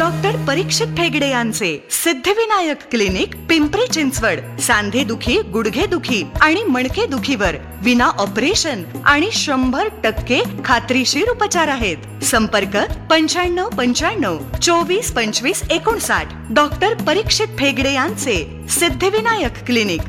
Doctor परीक्षित ठेगडे यांचे Siddhivinayak clinic, Pimpri Chinchwad. सांधे दुखी, गुडघे दुखी आणि मणके दुखीवर विना ऑपरेशन आणि 100% खात्रीशीर उपचार आहेत. संपर्क 9595 24 25 59. डॉक्टर परीक्षित ठेगडे यांचे सिद्धिविनायक क्लिनिक,